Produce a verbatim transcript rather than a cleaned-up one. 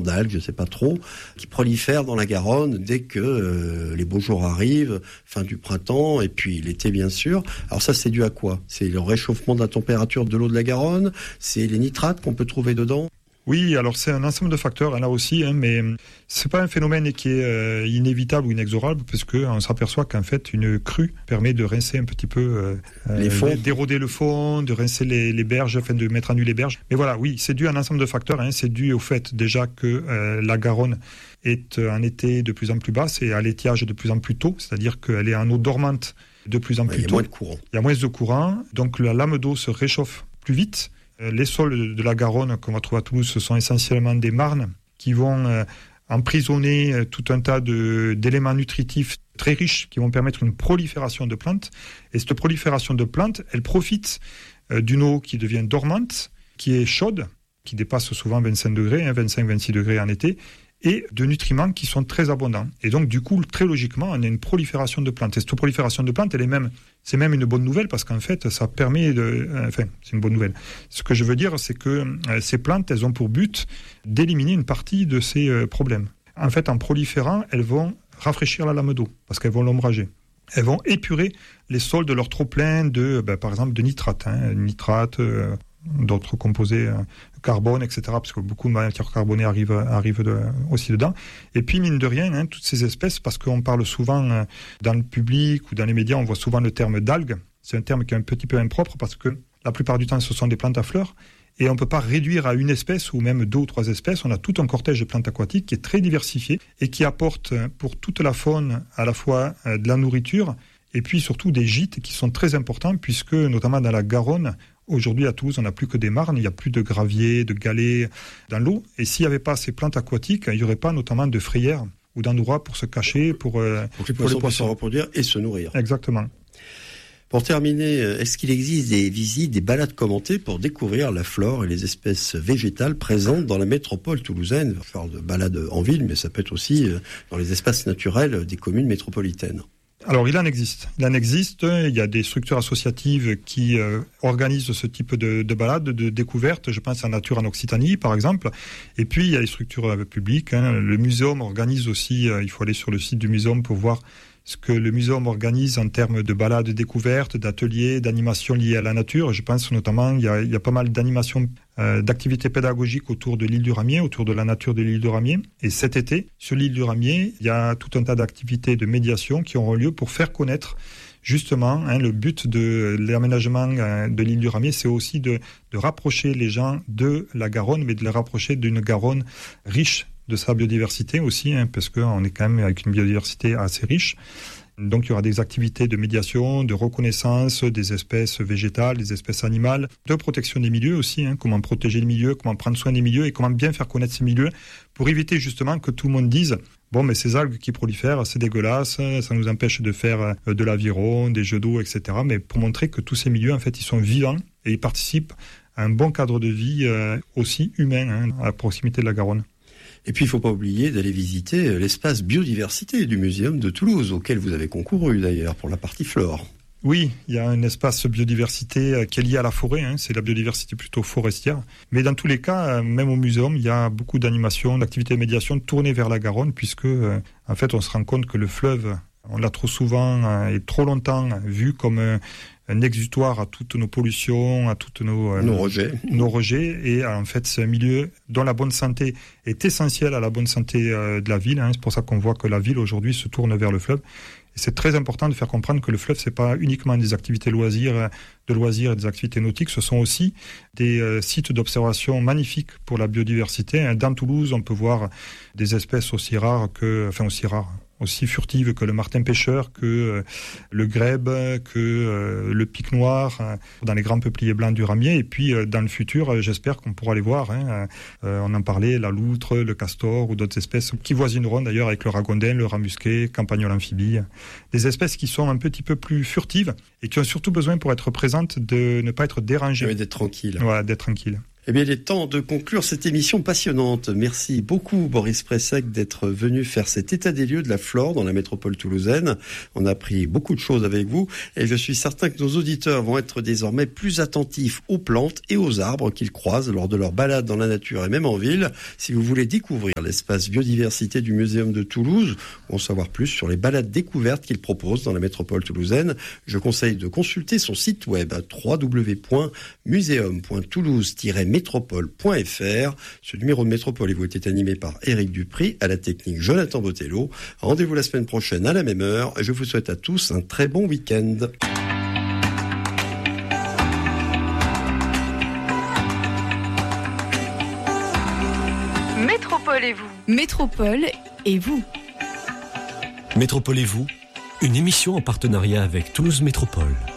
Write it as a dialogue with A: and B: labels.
A: d'algues, je ne sais pas trop, qui prolifèrent dans la Garonne dès que euh, les beaux jours arrivent, fin du printemps et puis l'été bien sûr. Alors ça, c'est dû à quoi ? C'est le réchauffement de la température de l'eau de la Garonne, c'est les nitrates qu'on peut trouver dedans ?
B: Oui, alors c'est un ensemble de facteurs, là aussi, hein, mais c'est pas un phénomène qui est euh, inévitable ou inexorable, parce qu'on s'aperçoit qu'en fait, une crue permet de rincer un petit peu, euh,
A: les fonds.
B: d'éroder le fond, de rincer les, les berges, afin de mettre à nu les berges. Mais voilà, oui, c'est dû à un ensemble de facteurs, hein, c'est dû au fait déjà que euh, la Garonne est en été de plus en plus basse et à l'étiage de plus en plus tôt, c'est-à-dire qu'elle est en eau dormante de plus en plus
A: ouais,
B: tôt.
A: Il y a moins de courant.
B: Il y a moins de courant, donc la lame d'eau se réchauffe plus vite. Les sols de la Garonne qu'on va trouver à Toulouse, ce sont essentiellement des marnes qui vont euh, emprisonner euh, tout un tas de, d'éléments nutritifs très riches qui vont permettre une prolifération de plantes. Et cette prolifération de plantes, elle profite euh, d'une eau qui devient dormante, qui est chaude, qui dépasse souvent vingt-cinq degrés, hein, vingt-cinq à vingt-six degrés en été, et de nutriments qui sont très abondants. Et donc, du coup, très logiquement, on a une prolifération de plantes. Et cette prolifération de plantes, elle est même, c'est même une bonne nouvelle parce qu'en fait, ça permet de... Enfin, c'est une bonne nouvelle. Ce que je veux dire, c'est que euh, ces plantes, elles ont pour but d'éliminer une partie de ces euh, problèmes. En fait, en proliférant, elles vont rafraîchir la lame d'eau parce qu'elles vont l'ombrager. Elles vont épurer les sols de leur trop-plein de, ben, par exemple, de nitrates. Hein, nitrates, euh, d'autres composés, euh, carbone, et cetera, parce que beaucoup de matières carbonées arrivent, arrivent de, aussi dedans. Et puis, mine de rien, hein, toutes ces espèces, parce qu'on parle souvent euh, dans le public ou dans les médias, on voit souvent le terme d'algues. C'est un terme qui est un petit peu impropre parce que la plupart du temps, ce sont des plantes à fleurs. Et on ne peut pas réduire à une espèce ou même deux ou trois espèces. On a tout un cortège de plantes aquatiques qui est très diversifié et qui apporte pour toute la faune à la fois euh, de la nourriture et puis surtout des gîtes qui sont très importants puisque, notamment dans la Garonne, aujourd'hui, à Toulouse, on n'a plus que des marnes, il n'y a plus de graviers, de galets dans l'eau. Et s'il n'y avait pas ces plantes aquatiques, il n'y aurait pas notamment de frayères ou d'endroits pour se cacher, pour, euh,
A: pour, que les, pour les poissons se reproduire et se nourrir.
B: Exactement.
A: Pour terminer, est-ce qu'il existe des visites, des balades commentées pour découvrir la flore et les espèces végétales présentes dans la métropole toulousaine ? On parle de balades en ville, mais ça peut être aussi dans les espaces naturels des communes métropolitaines.
B: Alors, il en existe. Il en existe. Il y a des structures associatives qui euh, organisent ce type de, de balades, de découvertes. Je pense à Nature en Occitanie, par exemple. Et puis, il y a les structures euh, publiques. Hein. Le muséum organise aussi, euh, il faut aller sur le site du muséum pour voir ce que le muséum organise en termes de balades découvertes, d'ateliers, d'animations liées à la nature. Je pense notamment, il y a, il y a pas mal d'animations, euh, d'activités pédagogiques autour de l'île du Ramier, autour de la nature de l'île du Ramier. Et cet été, sur l'île du Ramier, il y a tout un tas d'activités de médiation qui auront lieu pour faire connaître justement, hein, le but de l'aménagement euh, de l'île du Ramier, c'est aussi de, de rapprocher les gens de la Garonne, mais de les rapprocher d'une Garonne riche de sa biodiversité aussi, hein, parce qu'on est quand même avec une biodiversité assez riche. Donc il y aura des activités de médiation, de reconnaissance des espèces végétales, des espèces animales, de protection des milieux aussi, hein, comment protéger les milieux, comment prendre soin des milieux et comment bien faire connaître ces milieux pour éviter justement que tout le monde dise « bon, mais ces algues qui prolifèrent, c'est dégueulasse, ça nous empêche de faire de l'aviron, des jeux d'eau, et cetera » Mais pour montrer que tous ces milieux, en fait, ils sont vivants et ils participent à un bon cadre de vie euh, aussi humain, hein, à proximité de la Garonne.
A: Et puis, il ne faut pas oublier d'aller visiter l'espace biodiversité du Muséum de Toulouse, auquel vous avez concouru d'ailleurs pour la partie flore.
B: Oui, il y a un espace biodiversité qui est lié à la forêt, hein, c'est la biodiversité plutôt forestière. Mais dans tous les cas, même au muséum, il y a beaucoup d'animations, d'activités de médiation tournées vers la Garonne, puisque euh, en fait, on se rend compte que le fleuve, on l'a trop souvent euh, et trop longtemps vu comme euh, un exutoire à toutes nos pollutions, à toutes nos, euh,
A: nos rejets.
B: Nos rejets. Et en fait, c'est un milieu dont la bonne santé est essentielle à la bonne santé euh, de la ville. Hein. C'est pour ça qu'on voit que la ville aujourd'hui se tourne vers le fleuve. Et c'est très important de faire comprendre que le fleuve, c'est pas uniquement des activités loisirs, de loisirs et des activités nautiques, ce sont aussi des euh, sites d'observation magnifiques pour la biodiversité. Hein. Dans Toulouse, on peut voir des espèces aussi rares que, enfin aussi rares, aussi furtives que le martin pêcheur, que euh, le grèbe, que euh, le pic noir, euh, dans les grands peupliers blancs du Ramier. Et puis, euh, dans le futur, euh, j'espère qu'on pourra les voir. Hein. Euh, on en parlait, la loutre, le castor ou d'autres espèces qui voisineront d'ailleurs avec le ragondin, le rat musqué, campagnol amphibie. Des espèces qui sont un petit peu plus furtives et qui ont surtout besoin pour être présentes de ne pas être dérangées.
A: Oui, d'être tranquille.
B: Voilà, d'être tranquille.
A: Eh bien, il est temps de conclure cette émission passionnante. Merci beaucoup, Boris Pressec, d'être venu faire cet état des lieux de la flore dans la métropole toulousaine. On a appris beaucoup de choses avec vous et je suis certain que nos auditeurs vont être désormais plus attentifs aux plantes et aux arbres qu'ils croisent lors de leur balade dans la nature et même en ville. Si vous voulez découvrir l'espace biodiversité du Muséum de Toulouse ou en savoir plus sur les balades découvertes qu'il propose dans la métropole toulousaine, je conseille de consulter son site web à w w w point muséum point toulouse tiret métropole point f r. Ce numéro de Métropole vous était animé par Éric Dupri, à la technique Jonathan Botello. Rendez-vous la semaine prochaine à la même heure. Je vous souhaite à tous un très bon week-end.
C: Métropole et vous.
D: Métropole et vous.
E: Métropole et vous, une émission en partenariat avec Toulouse Métropole.